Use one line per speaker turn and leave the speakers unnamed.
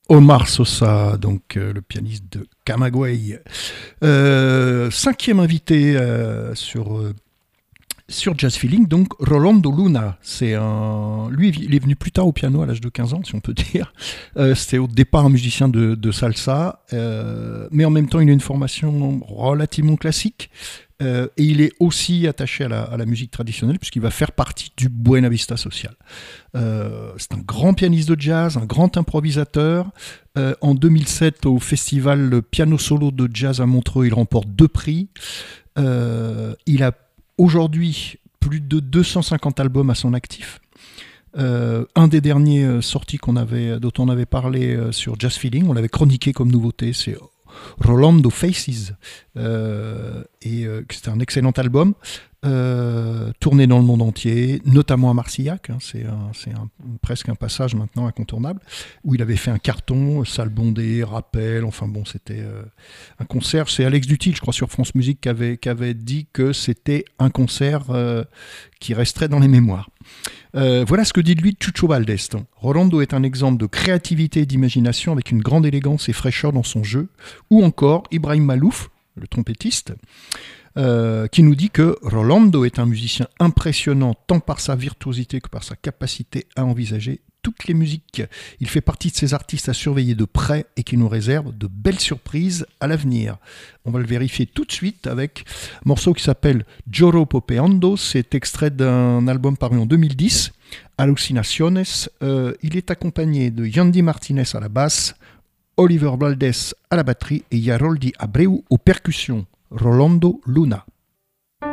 Omar Sosa, donc le pianiste de Camagüey. Cinquième invité sur Jazz Feeling, donc Rolando Luna. Lui, il est venu plus tard au piano à l'âge de 15 ans, si on peut dire. C'était au départ un musicien de salsa, mais en même temps, il a une formation relativement classique. Et il est aussi attaché à la musique traditionnelle puisqu'il va faire partie du Buena Vista Social. C'est un grand pianiste de jazz, un grand improvisateur. En 2007, au festival Piano Solo de Jazz à Montreux, il remporte 2 prix. Il a aujourd'hui plus de 250 albums à son actif. Un des derniers sortis dont on avait parlé sur Jazz Feeling, on l'avait chroniqué comme nouveauté, c'est Rolando Faces, c'était un excellent album, tourné dans le monde entier, notamment à Marcillac, c'est presque un passage maintenant incontournable, où il avait fait un carton, salle bondée, rappel, enfin bon, c'était un concert. C'est Alex Dutil, je crois, sur France Musique, qui avait dit que c'était un concert qui resterait dans les mémoires. Voilà ce que dit de lui Chucho Valdés. Rolando est un exemple de créativité et d'imagination avec une grande élégance et fraîcheur dans son jeu. Ou encore Ibrahim Malouf, le trompettiste, qui nous dit que Rolando est un musicien impressionnant tant par sa virtuosité que par sa capacité à envisager toutes les musiques. Il fait partie de ces artistes à surveiller de près et qui nous réservent de belles surprises à l'avenir. On va le vérifier tout de suite avec un morceau qui s'appelle Joro Popeando. C'est extrait d'un album paru en 2010, Alucinaciones. Il est accompagné de Yandy Martinez à la basse, Oliver Valdés à la batterie et Yaroldi Abreu aux percussions. Rolando Luna.